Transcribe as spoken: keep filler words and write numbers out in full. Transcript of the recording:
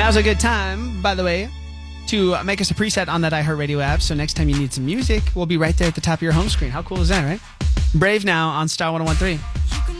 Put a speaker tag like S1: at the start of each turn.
S1: Now's a good time, by the way, to make us a preset on that iHeartRadio app. So next time you need some music, we'll be right there at the top of your home screen. How cool is that, right? Brave now on Star one oh one three.